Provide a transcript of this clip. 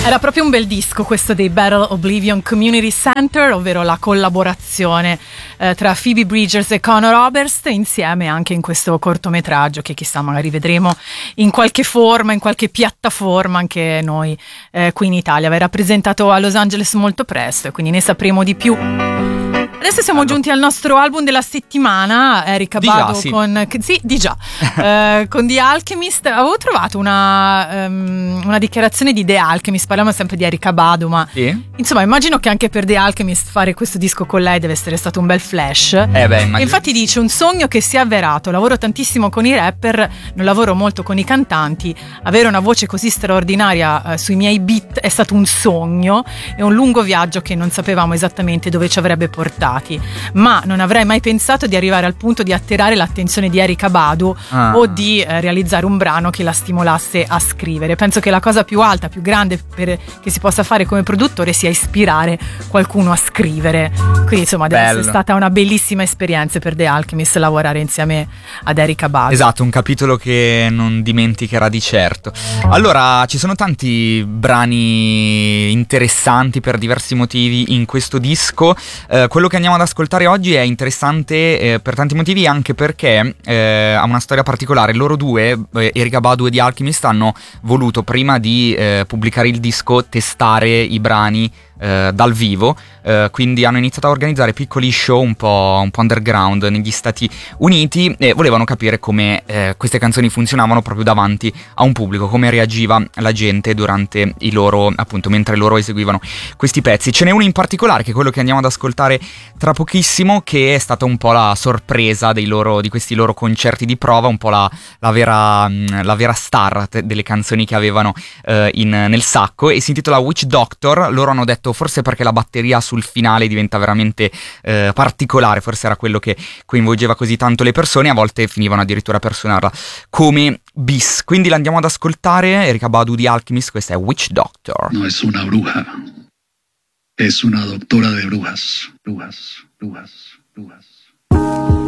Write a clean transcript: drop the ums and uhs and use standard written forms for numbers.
Era proprio un bel disco questo dei Battle Oblivion Community Center, ovvero la collaborazione tra Phoebe Bridgers e Conor Oberst, insieme anche in questo cortometraggio che chissà magari vedremo in qualche forma, in qualche piattaforma anche noi qui in Italia. Verrà presentato a Los Angeles molto presto e quindi ne sapremo di più. Adesso siamo giunti al nostro album della settimana, Erykah Badu sì. con The Alchemist. Avevo trovato una dichiarazione di The Alchemist, parliamo sempre di Erykah Badu, ma insomma immagino che anche per The Alchemist fare questo disco con lei deve essere stato un bel flash. E infatti dice: un sogno che si è avverato, lavoro tantissimo con i rapper, non lavoro molto con i cantanti, avere una voce così straordinaria sui miei beat è stato un sogno e un lungo viaggio che non sapevamo esattamente dove ci avrebbe portato. Ma non avrei mai pensato di arrivare al punto di attirare l'attenzione di Erykah Badu o di realizzare un brano che la stimolasse a scrivere. Penso che la cosa più alta, più grande che si possa fare come produttore sia ispirare qualcuno a scrivere. Quindi insomma deve essere stata una bellissima esperienza per The Alchemist lavorare insieme ad Erykah Badu. Esatto, un capitolo che non dimenticherà di certo. Allora, ci sono tanti brani interessanti per diversi motivi in questo disco. Quello che andiamo ad ascoltare oggi è interessante per tanti motivi, anche perché ha una storia particolare. Loro due, Erykah Badu e The Alchemist, hanno voluto prima di pubblicare il disco testare i brani dal vivo, quindi hanno iniziato a organizzare piccoli show un po' underground negli Stati Uniti e volevano capire come queste canzoni funzionavano proprio davanti a un pubblico, come reagiva la gente durante mentre loro eseguivano questi pezzi. Ce n'è uno in particolare che è quello che andiamo ad ascoltare tra pochissimo, che è stata un po' la sorpresa di questi loro concerti di prova, un po' la vera star delle canzoni che avevano nel sacco, e si intitola Witch Doctor. Loro hanno detto forse perché la batteria sul finale diventa veramente particolare, forse era quello che coinvolgeva così tanto le persone, a volte finivano addirittura per suonarla come bis. Quindi l'andiamo ad ascoltare, Erykah Badu, The Alchemist, questa è Witch Doctor. No es una bruja, es una doctora de brujas, brujas, brujas, brujas.